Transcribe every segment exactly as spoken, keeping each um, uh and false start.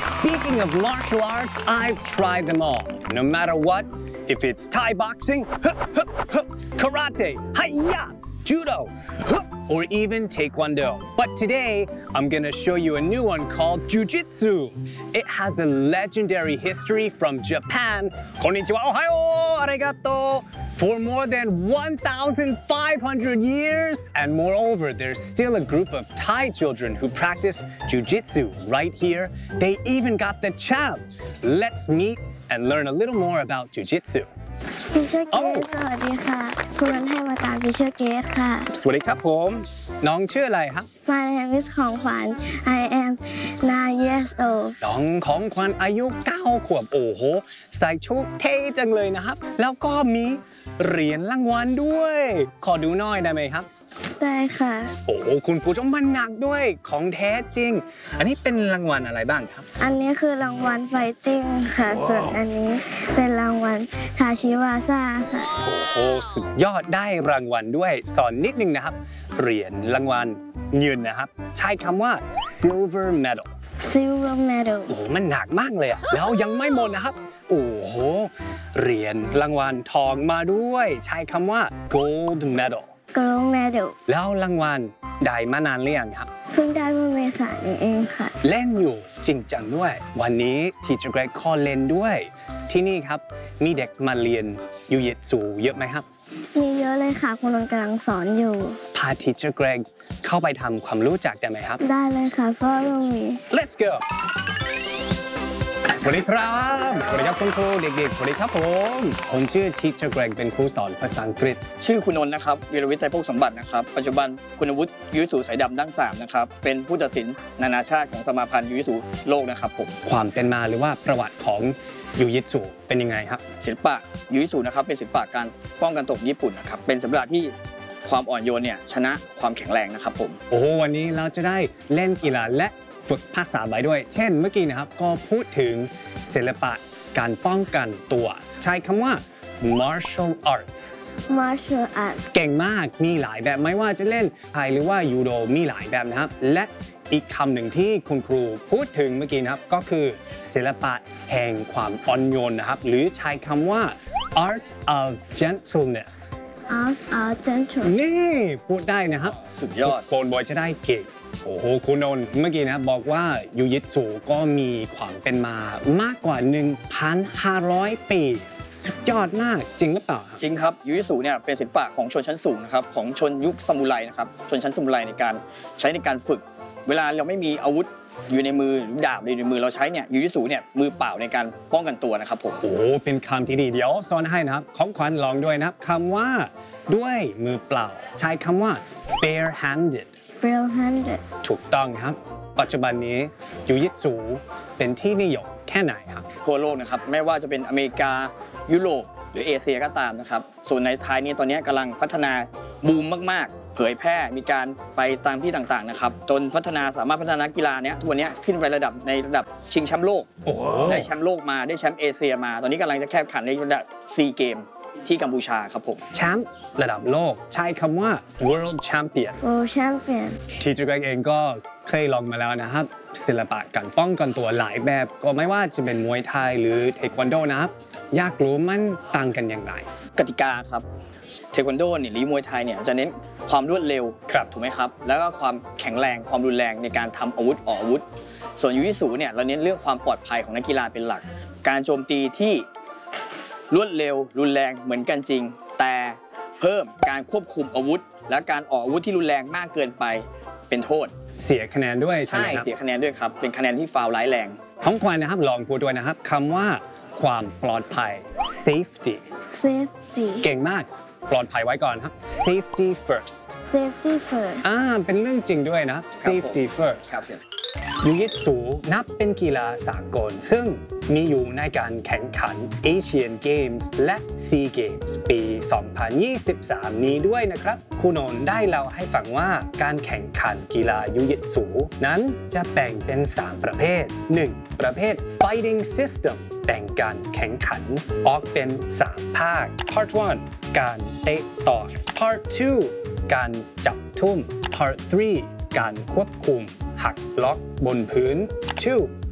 Speaking of martial arts, I've tried them all. No matter what, if it's Thai boxing, karate, hiya, judo, or even taekwondo. But today, I'm gonna show you a new one called Jiu-Jitsu. It has a legendary history from Japan. Konnichiwa, ohayo, arigato. For more than one thousand five hundred years. And moreover, there's still a group of Thai children who practice Jiu-Jitsu right here. They even got the champ. Let's meet and learn a little more about Jiu-Jitsu. พิเชอร์เกตสวัสดีค่ะสุนันท์ให้มาตามพิเชอร์เกตค่ะสวัสดีครับผมน้องชื่ออะไรครับ My name is ของขวัญ I am nine years old น้องของขวัญอายุเก้าขวบโอ้โหใส่ชุดเท่จังเลยนะครับแล้วก็มีเหรียญรางวัลด้วยขอดูหน่อยได้ไหมครับได้ค่ะโอ้โหคุณผู้ชมมันหนักด้วยของแท้จริงอันนี้เป็นรางวัลอะไรบ้างครับอันนี้คือรางวัลไฟติ้งค่ะ wow. ส่วนอันนี้เป็นรางวัลทาชิวาซ่าค่ะโอ้โหสุดยอดได้รางวัลด้วยสอนนิดนึงนะครับเหรียญรางวัลเงินนะครับใช้คำว่า silver medal silver medal โอ้โหมันหนักมากเลยอะแล้วยังไม่หมดนะครับโอ้โหเหรียญรางวัลทองมาด้วยใช้คำว่า gold medal gold medal แล้วรางวัลได้มานานหรือยังครับเพิ่งได้เมื่อเมษายนเองค่ะเล่นอยู่จริงจังด้วยวันนี้ Teacher Greg ขอเล่นด้วยที่นี่ครับมีเด็กมาเรียนยูยิตสูเยอะไหมครับมีเยอะเลยค่ะคุณนนท์กำลังสอนอยู่พา Teacher Greg เข้าไปทำความรู้จักได้ไหมครับได้เลยค่ะพ่อลุงมี Let's goสวัสดีครับสวัสดีครับคุณครูเด็กๆสวัสดีครับผมผมชื่อ Teacher Greg เป็นครูสอนภาษาอังกฤษชื่อคุณนนท์นะครับวีรวิทย์ไตรภพสมบัตินะครับปัจจุบันคุณวุฒิยูยิสูสายดำดั้งสามนะครับเป็นผู้ตัดสินนานาชาติของสมาพันธ์ยูยิสูโลกนะครับผมความเป็นมาหรือว่าประวัติของยูยิสูเป็นยังไงครับศิลปะยูยิสูนะครับเป็นศิลปะการป้องกันตกญี่ปุ่นนะครับเป็นศิลปะที่ความอ่อนโยนเนี่ยชนะความแข็งแรงนะครับผมโอ้วันนี้เราจะได้เล่นกีฬาและฝึกภาษาไปด้วยเช่นเมื่อกี้นะครับก็พูดถึงศิลปะการป้องกันตัวใช้คำว่า martial arts martial arts เก่งมากมีหลายแบบไม่ว่าจะเล่นไทยหรือว่ายูโดมีหลายแบบนะครับและอีกคำหนึ่งที่คุณครูพูดถึงเมื่อกี้นะครับก็คือศิลปะแห่งความอ่อนโยนนะครับหรือใช้คำว่า art of gentleness art of gentleness นี่พูดได้นะครับสุดยอดโฟนบอยจะได้เก่งโอ้โหคุณนนท์เมื่อกี้นะบอกว่ายูยิตสูก็มีความเป็นมามากกว่า หนึ่งพันห้าร้อย ปีสุดยอดมากจริงหรือเปล่าจริงครับยูยิสูเนี่ยเป็นศิลปะของชนชั้นสูงนะครับของชนยุคซามูไรนะครับชนชั้นซามูไรในการใช้ในการฝึกเวลาเราไม่มีอาวุธอยู่ในมือหรือดาบอยู่ในมือเราใช้เนี่ยยูยิสูเนี่ยมือเปล่าในการป้องกันตัวนะครับผมโอ้เป็นคำที่ดีเดี๋ยวสอนให้นะครับของขวัญลองด้วยนะครับคำว่าด้วยมือเปล่าใช้คำว่า bare handed bare-handed ถูกต้องครับปัจจุบันนี้ยูยิตสูเป็นที่นิยมแค่ไหนครับทั่วโลกนะครับไม่ว่าจะเป็นอเมริกายุโรปหรือเอเชียก็ตามนะครับส่วนในไทยนี่ตอนนี้กำลังพัฒนาบูมมากๆเผยแพร่มีการไปตามที่ต่างๆนะครับจนพัฒนาสามารถพัฒนากีฬาเนี้ยทุกวันนี้ขึ้นไประดับในระดับชิงแชมป์โลกได้แชมป์โลกมาได้แชมป์เอเชียมาตอนนี้กำลังจะแข่งขันในระดับซีเกมที่กัมพูชาครับผมแชมป์ระดับโลกใช้คำว่า world champion world champion ทีเจอร์ Greg เองก็เคยลองมาแล้วนะครับศิลปะการป้องกันตัวหลายแบบก็ไม่ว่าจะเป็นมวยไทยหรือเทควันโดนะครับอยากรู้มันต่างกันอย่างไรกติกาครับเทควันโดเนี่ยหรือมวยไทยเนี่ยจะเน้นความรวดเร็วถูกไหมครับแล้วก็ความแข็งแรงความรุนแรงในการทำอาวุธออกอาวุธส่วนยูยิสูเนี่ยเราเน้นเรื่องความปลอดภัยของนักกีฬาเป็นหลักการโจมตีที่รวดเร็วรุนแรงเหมือนกันจริงแต่เพิ่มการควบคุมอาวุธและการออกอาวุธที่รุนแรงมากเกินไปเป็นโทษเสียคะแนนด้วยใช่ไหมครับใช่เสียคะแนนด้วยครับเป็นคะแนนที่ฟาวล์ร้ายแรงของขวัญนะครับลองพูดด้วยนะครับคำว่าความปลอดภัย safety safety เก่งมากปลอดภัยไว้ก่อนครับ safety first safety first อ่าเป็นเรื่องจริงด้วยนะ safety first ครับยูยิตสูนับเป็นกีฬาสากลซึ่งมีอยู่ในการแข่งขัน Asian Games และ SEA Games ปี สองพันยี่สิบสาม นี้ด้วยนะครับคุณนนท์ได้เล่าให้ฟังว่าการแข่งขันกีฬายูยิตสูนั้นจะแบ่งเป็น สาม ประเภท หนึ่ง ประเภท Fighting System แบ่งการแข่งขันออกเป็น สาม ภาค Part หนึ่ง การเตะต่อย Part สอง การจับทุ่ม Part สาม การควบคุมหักล็อกบนพื้น สอง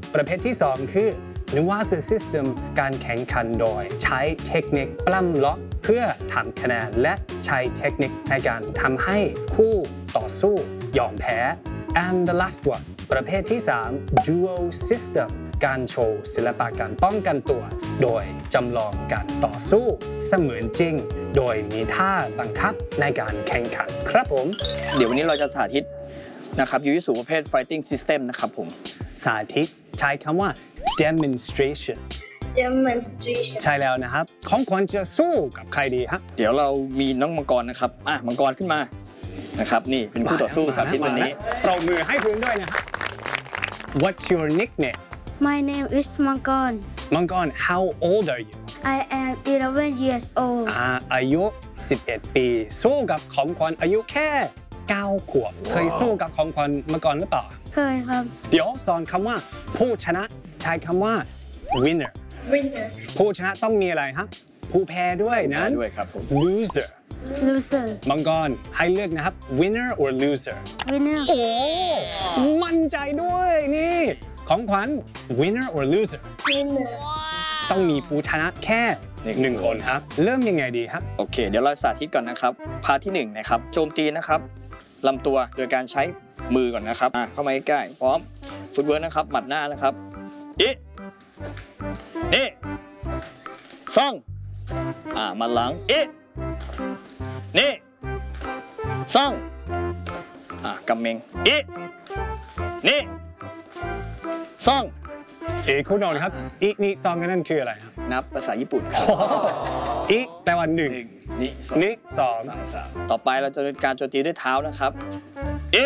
ประเภทที่สองคือ Nuance System การแข่งขันโดยใช้เทคนิคปล้ำล็อกเพื่อทำคะแนนและใช้เทคนิคในการทำให้คู่ต่อสู้ยอมแพ้ and the last one ประเภทที่สาม Duo System การโชว์ศิลปะการป้องกันตัวโดยจำลองการต่อสู้เสมือนจริงโดยมีท่าบังคับในการแข่งขันครับผมเดี๋ยววันนี้เราจะสาธิตนะครับยูยิสุประเภท fighting system นะครับผมสาธิตใช้คำว่า demonstration demonstration ใช่แล้วนะครับของขวัญจะสู้กับใครดีครับเดี๋ยวเรามีน้องมังกรนะครับอ่ะมังกรขึ้นมานะครับนี่เป็นคู่ต่อสู้สาธิตวันนี้ปรบมือให้พื้นด้วยนะครับ What's your nickname My name is Mangon Mangon how old are you I am eleven years old อ่าอายุสิบเอ็ดปีสู้กับของขวัญอายุแค่เก้าขวบ wow. เคยสู้กับของขวัญมาก่อนหรือเปล่าเคยครับเดี๋ยวสอนคำว่าผู้ชนะใช้คำว่า winner winner ผู้ชนะต้องมีอะไรครับผู้แพ้ด้วยนะด้วยครับผม loser loser มังกรให้เลือกนะครับ winner or loser winner โอ้มั่นใจด้วยนี่ของขวัญ winner or loser winner ต้องมีผู้ชนะแค่หนึ่งคนครับเริ่มยังไงดีครับโอเคเดี๋ยวเราสาธิตก่อนนะครับพาร์ทที่หนึ่งนะครับโจมตีนะครับลำตัวโดยการใช้มือก่อนนะครับเข้ามาใกล้ๆพร้อมฟุตเวิร์กนะครับหมัดหน้านะครับอีนี่ซ่องอ่ามาหลังอีนี่ซ่องอ่ากำเมงอีนี่ซ่องเอคุณนนท์ครับอีนี่ซองกันนั่นคืออะไรครับนับภาษาญี่ปุ่นอีแปลว่าหนึ่งนี่นี่สองต่อไปเราจะการโจมตีด้วยเท้านะครับอี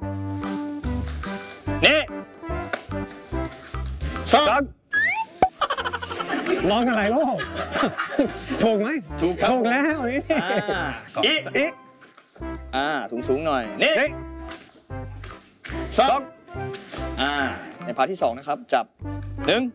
นี่ซ่องร้องอะไรลูกถูกไหมถูกครับถูกแล้วนี่อีอีอ่าสูงสูงหน่อยนี่ซ่องอ่าในพาร์ทที่สองนะครับจับหนึ่ง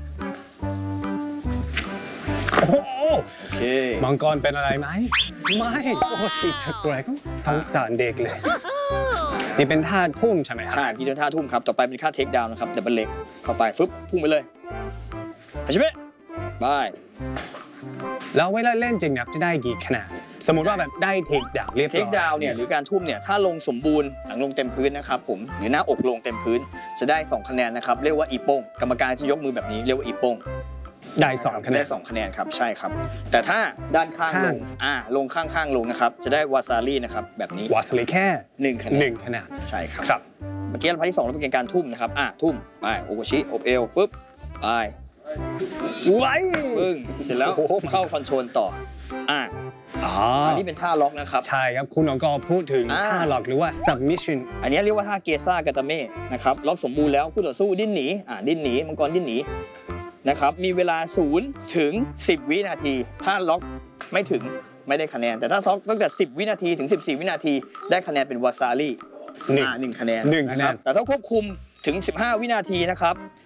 โอ้โหโอเคมังกรเป็นอะไรไหมไม่โอ้ทีเธอแกรกสงสารเด็กเลยนี่เป็นท่าทุ่มใช่ไหมครับใช่พี่เป็นท่าทุ่มครับต่อไปเป็นท่าเทคดาวน์นะครับดับเบิลเล็กเข้าไปฟึบพุ่งไปเลยใช่ไหมบายแล้วเวลาเล่นจริงเนี่ยจะได้กี่คะแนนสมมติว่าแบบได้เทคดาวน์เรียบร้อยเทคดาวน์เนี่ยหรือการทุ่มเนี่ยถ้าลงสมบูรณ์หลังลงเต็มพื้นนะครับผมหรือหน้าอกลงเต็มพื้นจะได้สองคะแนนนะครับเรียกว่าอีโป้งกรรมการจะยกมือแบบนี้เรียกว่าอีโป้งได้สองคะแนนได้สองคะแนนครับใช่ครับแต่ถ้าด้านข้างลงอ่าลงข้างๆลงนะครับจะได้วาซารี่นะครับแบบนี้วาซารี่แค่หนึ่งคะแนนหนึ่งคะแนนใช่ครับครับเมื่อกี้พาร์ทที่สองเราเป็นการทุ่มนะครับอ่าทุ่มไปโอโกชิอบเอวปุ๊บไปไว้ปึ้งเสร็จแล้วเข้าคอนโทรลต่ออ่าอันนี้เป็นท่าล็อกนะครับใช่ครับคุณองค์กรพูดถึงท่าล็อกหรือว่า submission อันนี้เรียกว่าท่าเกซ่ากาตาเม่นะครับล็อกสมบูรณ์แล้วคู่ต่อสู้ดิ้นหนีอ่าดิ้นหนีมังกรดิ้นหนีนะครับมีเวลาศูนย์ถึงสิบวินาทีถ้าล็อกไม่ถึงไม่ได้คะแนนแต่ถ้าล็อกตั้งแต่สิบวินาทีถึงสิบสี่วินาทีได้คะแนนเป็นวาซารี่หนึ่งคะแนนหนึ่งคะแนนแต่ถ้าควบคุมถึงสิบห้าวินาทีนะครับ